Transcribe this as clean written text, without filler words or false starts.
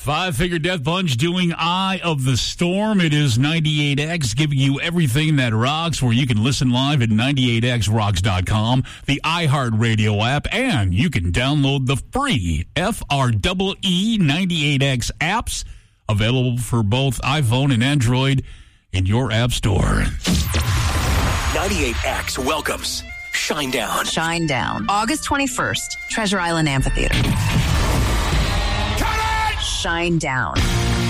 Five-Finger Death Punch doing Eye of the Storm. It is 98X giving you everything that rocks, where you can listen live at 98xrocks.com, the iHeartRadio app, and you can download the free FREE 98X apps, available for both iPhone and Android in your app store. 98X welcomes Shinedown. Shinedown, August 21st, Treasure Island Amphitheater. Shinedown.